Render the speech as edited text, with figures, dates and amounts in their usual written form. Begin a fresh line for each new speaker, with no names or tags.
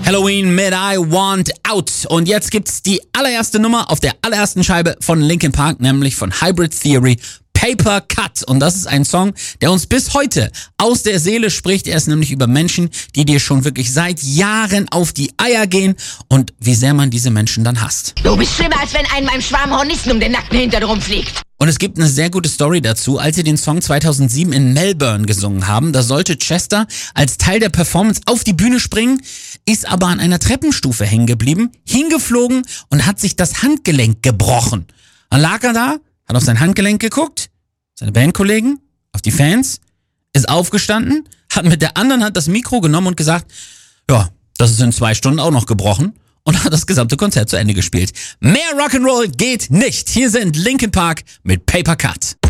Halloween mit I Want Out. Und jetzt gibt's die allererste Nummer auf der allerersten Scheibe von Linkin Park, nämlich von Hybrid Theory, Paper Cut. Und das ist ein Song, der uns bis heute aus der Seele spricht. Er ist nämlich über Menschen, die dir schon wirklich seit Jahren auf die Eier gehen und wie sehr man diese Menschen dann hasst.
Du bist schlimmer, als wenn einem Schwarm Hornissen um den nackten Hintern rumfliegt.
Und es gibt eine sehr gute Story dazu, als sie den Song 2007 in Melbourne gesungen haben. Da sollte Chester als Teil der Performance auf die Bühne springen, ist aber an einer Treppenstufe hängen geblieben, hingeflogen und hat sich das Handgelenk gebrochen. Dann lag er da, hat auf sein Handgelenk geguckt, seine Bandkollegen, auf die Fans, ist aufgestanden, hat mit der anderen Hand das Mikro genommen und gesagt, ja, das ist in 2 Stunden auch noch gebrochen. Und hat das gesamte Konzert zu Ende gespielt. Mehr Rock'n'Roll geht nicht. Hier sind Linkin Park mit Paper Cut.